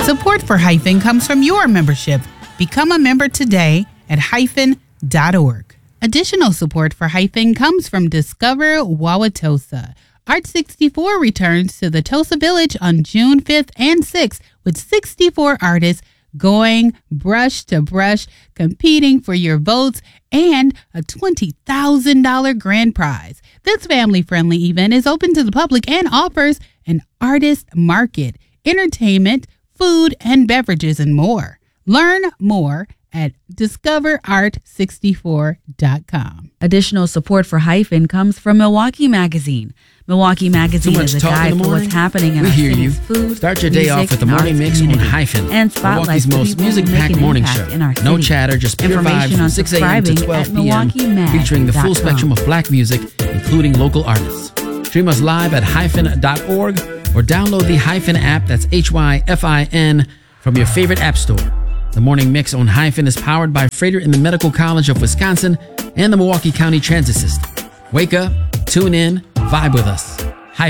Support for Hyphen comes from your membership. Become a member today at hyphen.org. Additional support for Hyphen comes from Discover Wauwatosa. Art 64 returns to the Tosa Village on June 5th and 6th with 64 artists going brush to brush, competing for your votes and a $20,000 grand prize. This family-friendly event is open to the public and offers an artist market, entertainment, food and beverages, and more. Learn more at discoverart64.com. Additional support for Hyphen comes from Milwaukee Magazine. Milwaukee Magazine is a guide for what's happening in our city's food, Start your day off with the morning mix on Hyphen, and spotlights Milwaukee's most music-packed morning show. No chatter, just pure vibes from 6 a.m. to 12 p.m. featuring the full spectrum of black music, including local artists. Stream us live at hyphen.org or download the Hyphen app, that's HYFIN, from your favorite app store. The morning mix on Hyphen is powered by Freighter in the Medical College of Wisconsin and the Milwaukee County Transit System. Wake up, tune in, vibe with us.